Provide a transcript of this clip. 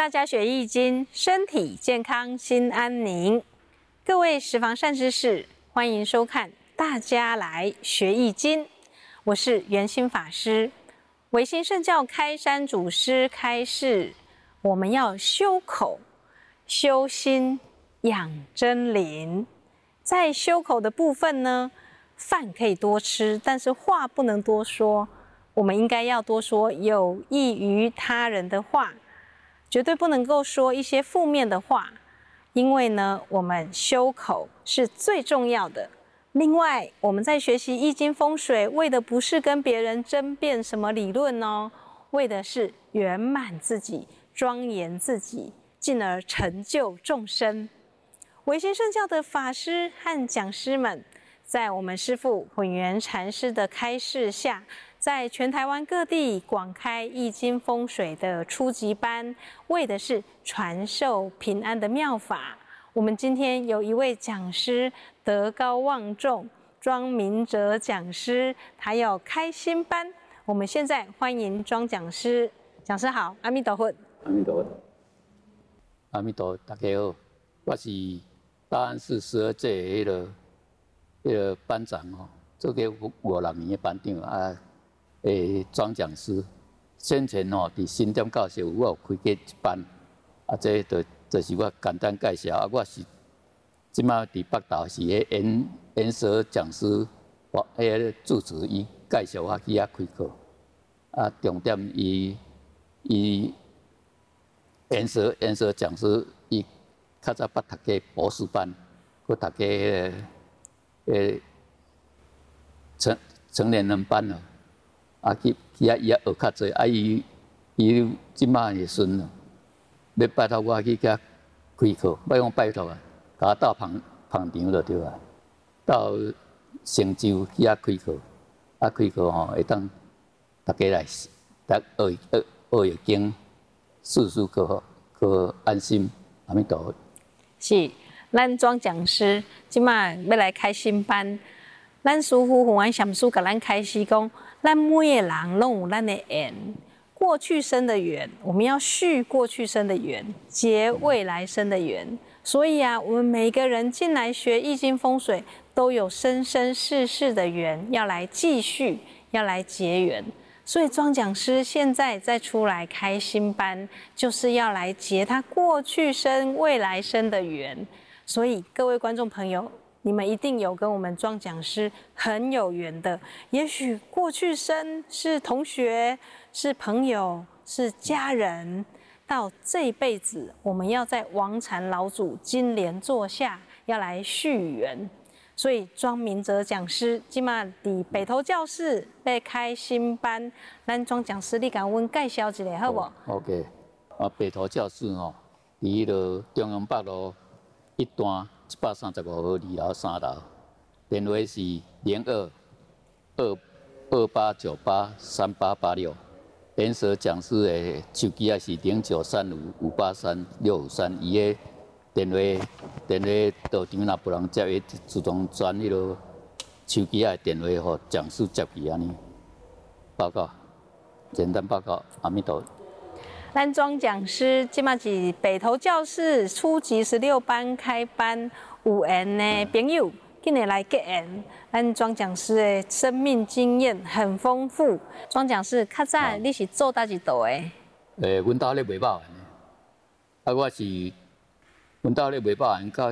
大家学易经，身体健康心安宁。各位十方善知识，欢迎收看《大家来学易经》，我是圆心法师。唯心圣教开山祖师开示，我们要修口、修心、养真灵。在修口的部分呢，饭可以多吃，但是话不能多说。我们应该要多说有益于他人的话，绝对不能够说一些负面的话，因为呢，我们修口是最重要的。另外，我们在学习易经风水，为的不是跟别人争辩什么理论哦，为的是圆满自己、庄严自己，进而成就众生。唯心圣教的法师和讲师们，在我们师父混元禅师的开示下，在全台湾各地广开易经风水的初级班，为的是传授平安的妙法。我们今天有一位讲师德高望重，庄明哲讲师，他要开新班。我们现在欢迎庄讲师。讲师好，阿弥陀佛。 阿弥陀佛。阿弥陀佛，大家好，我是大安市12届迄个班长哦，做个56年的班长啊。庄讲师，先前吼伫新店教授我有开过一班，啊，这就是我简单介绍啊。我是即马伫北投是迄延蛇讲师，迄个主持伊介绍我去遐开课，啊，重点伊延蛇讲师伊较早捌读过博士班，佮读过迄个成年人班咯。啊，去遐伊也学较济，啊伊即马的孙要拜托我去遐开课，要讲拜托啊，甲我到捧场就对啊，到成就去遐开课，啊开课吼会当大家来学易经，事事可安心。阿弥陀佛。 是，咱庄讲师即马要来开新班，咱师父洪安禅师甲咱开始讲。咱每个人拢有咱的缘，过去生的缘，我们要续过去生的缘，结未来生的缘。所以啊，我们每个人进来学易经风水，都有生生世世的缘，要来继续，要来结缘。所以庄讲师现在再出来开新班，就是要来结他过去生、未来生的缘。所以各位观众朋友，你们一定有跟我们庄讲师很有缘的，也许过去生是同学、是朋友、是家人，到这一辈子，我们要在王禅老祖金莲座下，要来续缘。所以庄明哲讲师今嘛伫北投教室要开新班，咱庄讲师你甲阮介绍一下好不 ？OK， 啊，北投教室哦，伫迄个中央北路1段。135号2楼3楼，电话是0228983886。延蛇讲师的手机也是0935583653，伊的电话到场若无人接，伊自动转迄个手机的电话互讲师接去安尼。报告，简单报告，阿弥陀佛。 咱庄讲师即马是北投教室初级16班开班，有缘的朋友紧来来结缘。咱庄讲师的生命经验很丰富。庄讲师，较早你是做叨一道的？ 阮兜咧卖肉圆，啊，我是阮兜咧卖肉圆到。